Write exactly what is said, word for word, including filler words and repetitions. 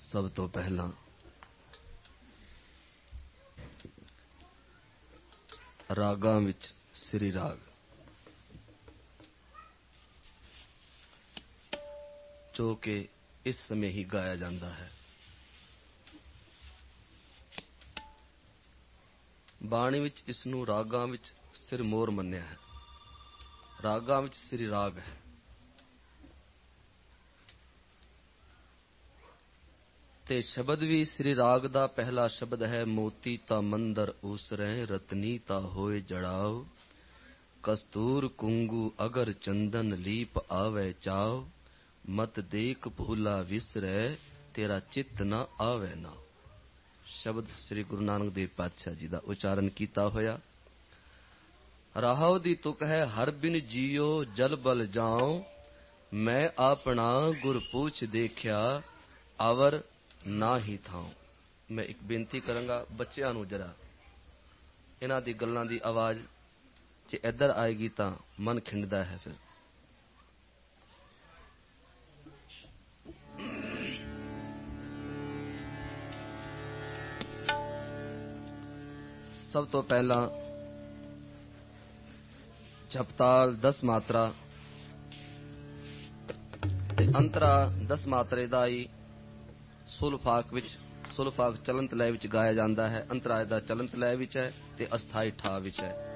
ਸਭ ਤੋਂ ਪਹਿਲਾਂ ਰਾਗਾਂ ਵਿੱਚ ਸ੍ਰੀ ਰਾਗ ਜੋ ਕਿ ਇਸ ਸਮੇਂ ਹੀ ਗਾਇਆ ਜਾਂਦਾ ਹੈ। ਬਾਣੀ ਵਿੱਚ ਇਸ ਨੂੰ ਰਾਗਾਂ ਵਿੱਚ ਸਿਰਮੌਰ ਮੰਨਿਆ ਹੈ। ਰਾਗਾਂ ਵਿੱਚ ਸ੍ਰੀ ਰਾਗ ਹੈ। ਤੇ ਸ਼ਬਦ ਵੀ ਸ੍ਰੀ ਰਾਗ ਦਾ ਪਹਿਲਾ ਸ਼ਬਦ ਹੈ। ਮੋਤੀ ਤਾ ਮੰਦਰ ਊਸਰੈ ਰਤਨੀ ਤਾ ਹੋਏ ਜੜਾਓ, ਕਸਤੂਰ ਕੁੰਗੂ ਅਗਰ ਚੰਦਨ ਲੀਪ ਆਵੇ ਚਾਓ, ਮਤ ਦੇਖ ਭੂਲਾ ਵਿਸਰੈ ਤੇਰਾ ਚਿੱਤ ਨਾ ਆਵੇ ਨਾ। ਸ਼ਬਦ ਸ੍ਰੀ ਗੁਰੂ ਨਾਨਕ ਦੇਵ ਪਾਤਸ਼ਾਹ ਜੀ ਦਾ ਉਚਾਰਨ ਕੀਤਾ ਹੋਇਆ। ਰਾਹੋ ਦੀ ਤੁਕ ਹੈ ਹਰ ਬਿਨ ਜੀਓ ਜਲ ਬਲ ਜਾਉ, ਮੈਂ ਆਪਣਾ ਗੁਰ ਪੂਛ ਦੇਖਿਆ ਅਵਰ ਨਾ ਹੀ ਥਾਉ। ਮੈਂ ਇੱਕ ਬੇਨਤੀ ਕਰਾਂਗਾ ਬੱਚਿਆਂ ਨੂੰ, ਜਰਾ ਇਹਨਾਂ ਦੀ ਗੱਲਾਂ ਦੀ ਆਵਾਜ਼ ਜੇ ਇੱਧਰ ਆਏਗੀ ਤਾਂ ਮਨ ਖਿੰਡਦਾ ਹੈ। ਫਿਰ ਸਭ ਤੋਂ ਪਹਿਲਾਂ ਝਪਤਾਲ ਦਸ ਮਾਤਰਾ ਤੇ ਅੰਤਰਾ ਦਸ ਮਾਤਰੇ ਦਾ ਹੀ ਸੁਲਫਾਕ ਵਿੱਚ ਸੁਲਫਾਕ ਚਲੰਤ ਲੈ ਵਿੱਚ ਗਾਇਆ ਜਾਂਦਾ ਹੈ। ਅੰਤਰਾ ਦਾ ਚਲੰਤ ਲੈ ਵਿੱਚ ਹੈ ਤੇ ਅਸਥਾਈ ਠਾ ਵਿੱਚ ਹੈ।